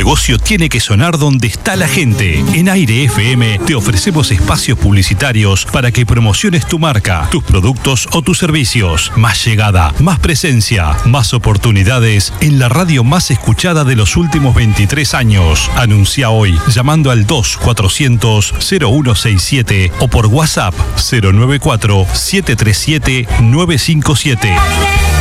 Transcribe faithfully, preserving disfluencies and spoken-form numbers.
negocio tiene que sonar donde está la gente. En Aire F M te ofrecemos espacios publicitarios para que promociones tu marca, tus productos o tus servicios. Más llegada, más presencia, más oportunidades en la radio más escuchada de los últimos veintitrés años. Anuncia hoy llamando al dos cuatrocientos cero uno sesenta y siete o por WhatsApp cero nueve cuatro siete tres siete nueve cinco siete.